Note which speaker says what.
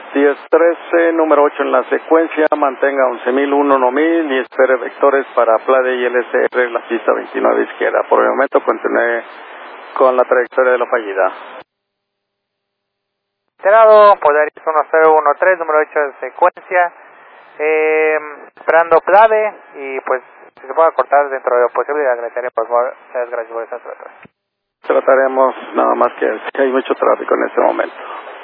Speaker 1: 10-13, número 8 en la secuencia, mantenga 11.000, 1000 y espere vectores para Plade y LSR, la pista 29 izquierda. Por el momento continúe con la trayectoria de la fallida.
Speaker 2: Cerrado, Polaris 1013, número 8 en secuencia, esperando Plade y pues si se puede cortar dentro de lo posible, agradecería por favor. Muchas gracias por esta tratativa.
Speaker 1: Trataremos nada más que hay mucho tráfico en este momento.